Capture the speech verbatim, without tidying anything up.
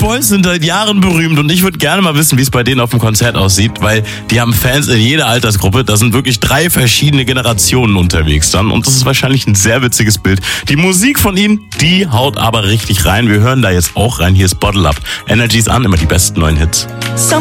Boys sind seit Jahren berühmt und ich würde gerne mal wissen, wie es bei denen auf dem Konzert aussieht, weil die haben Fans in jeder Altersgruppe. Da sind wirklich drei verschiedene Generationen unterwegs dann und das ist wahrscheinlich ein sehr witziges Bild. Die Musik von ihnen, die haut aber richtig rein. Wir hören da jetzt auch rein. Hier ist Bottle Up. Energy ist an, immer die besten neuen Hits.